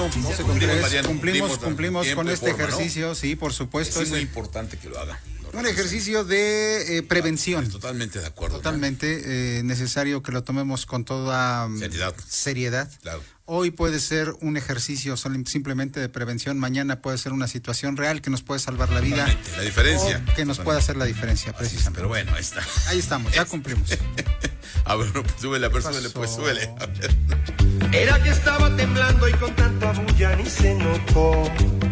12:03, cumplimos con este forma, ejercicio, ¿no? Sí, por supuesto. Es muy importante que lo haga. Un ejercicio de prevención. Totalmente de acuerdo. Totalmente necesario que lo tomemos con toda seriedad. Claro. Hoy puede ser un ejercicio simplemente de prevención, mañana puede ser una situación real que nos puede salvar la vida. La diferencia. O que nos puede hacer la diferencia, precisamente. Pero bueno, ahí está. Ahí estamos, ya cumplimos. A ver, pues súbele, súbele. A ver. Era que estaba temblando y con tanta bulla ni se notó.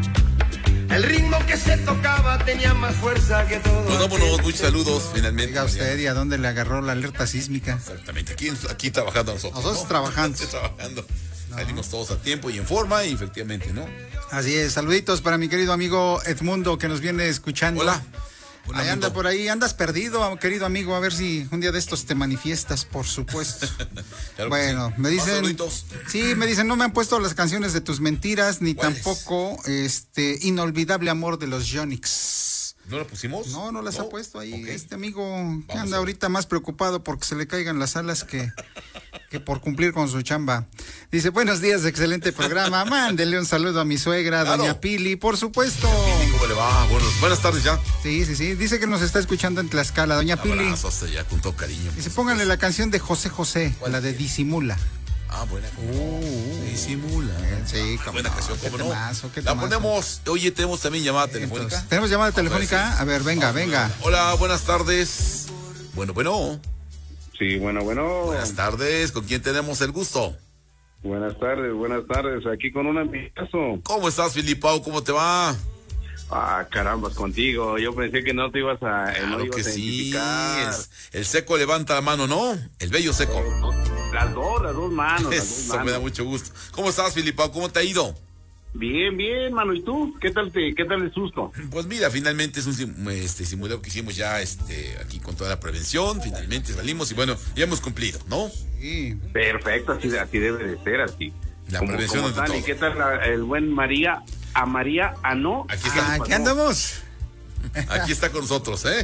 El ritmo que se tocaba tenía más fuerza que todo. Pues vámonos, muchos saludos, finalmente. Diga usted, ¿y a dónde le agarró la alerta sísmica? Exactamente, aquí trabajando nosotros. Nosotros trabajando. Salimos todos a tiempo y en forma, y efectivamente, ¿no? Así es, saluditos para mi querido amigo Edmundo que nos viene escuchando. Hola. Ahí anda por ahí, andas perdido, querido amigo, a ver si un día de estos te manifiestas, por supuesto. Claro, bueno, sí. Me dicen, me dicen, no me han puesto las canciones de tus mentiras, ni tampoco Inolvidable Amor de los Yonix. ¿No la pusimos? No las ha puesto ahí. Okay. Este amigo que anda ahorita más preocupado porque se le caigan las alas que por cumplir con su chamba. Dice, buenos días, excelente programa. Mándele un saludo a mi suegra, doña Pili, por supuesto. ¿Cómo le va? Buenas tardes ya. Sí. Dice que nos está escuchando en Tlaxcala, doña Pili. Abrazos allá con todo cariño. Dice, pónganle la canción de José José, la de Disimula. Ah, buena. Disimula. Sí, buena canción, ¿cómo no? Qué la temazo. ponemos. Oye, tenemos también llamada telefónica. Entonces, ¿tenemos llamada telefónica? A ver, venga. Hola, buenas tardes. Bueno. Sí, bueno. Buenas tardes, ¿con quién tenemos el gusto? Buenas tardes, aquí con un amigazo. ¿Cómo estás, Filipao? ¿Cómo te va? Ah, carambas, contigo. Yo pensé que no te ibas a, Claro que sí. identificar. El seco levanta la mano, ¿no? El bello seco. Las dos manos. Eso me da mucho gusto. ¿Cómo estás, Filipao? ¿Cómo te ha ido? Bien, mano. ¿Y tú? ¿Qué tal el susto? Pues mira, finalmente es un simulacro que hicimos ya aquí con toda la prevención. Finalmente salimos y bueno, ya hemos cumplido, ¿no? Sí. Perfecto, así debe de ser, así. La prevención ante todo. ¿Y qué tal el buen María? No. Aquí está. Aquí andamos. Aquí está con nosotros, ¿eh?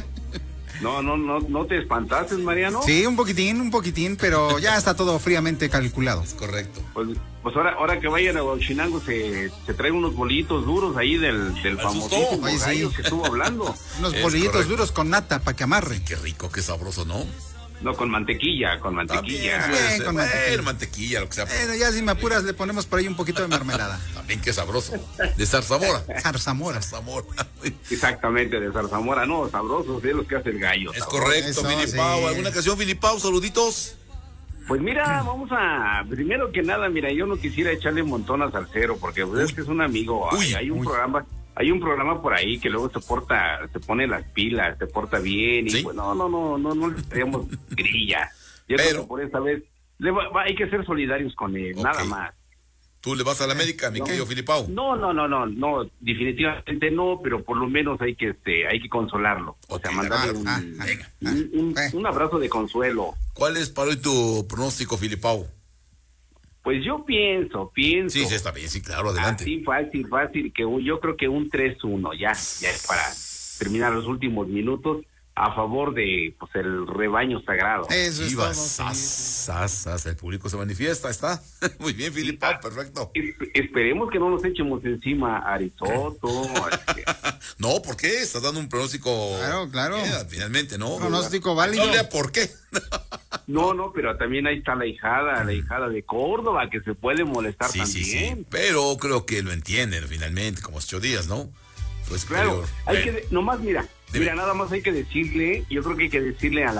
No te espantaste, Mariano. Sí, un poquitín, pero ya está todo fríamente calculado. Es correcto. Pues ahora que vayan a Huachinango se traen unos bolitos duros ahí del famosísimo gallo que estuvo hablando. Unos bolillitos duros con nata para que amarre. Qué rico, qué sabroso, ¿no? No, con mantequilla. Bien, con mantequilla, lo que sea. Bueno, ya si me apuras le ponemos por ahí un poquito de mermelada. También qué sabroso. De zarzamora. Zarzamora. Exactamente, de zarzamora, no, sabrosos, es los que hace el gallo. Es correcto, Eso, Filipao. sí. ¿Alguna canción, Filipao? Saluditos. Pues mira, vamos primero que nada, yo no quisiera echarle montonas al cero, porque es que es un amigo, hay un programa por ahí que luego se pone las pilas, se porta bien, y ¿sí? pues no le traemos grilla. Yo creo que por esta vez hay que ser solidarios con él, nada más. ¿Tú le vas a la América, mi querido Filipao? No, definitivamente no, pero por lo menos hay que consolarlo. O sea, mandarle un abrazo de consuelo. ¿Cuál es para hoy tu pronóstico, Filipao? Pues yo pienso. Sí, está bien, sí, claro, adelante. Así fácil, que yo creo que un 3-1, ya es para terminar los últimos minutos a favor de el rebaño sagrado. Eso es todo. Sas, el público se manifiesta, está. Muy bien, Filipao, perfecto. Esperemos que no nos echemos encima a Arizoto. No, ¿por qué? Estás dando un pronóstico. Claro. Finalmente, ¿no? Pronóstico válido. No lea por qué. No, pero también ahí está la hijada de Córdoba, que se puede molestar también. Sí, pero creo que lo entienden finalmente, como 8 días, ¿no? Pues claro, nada más hay que decirle, yo creo que hay que decirle a la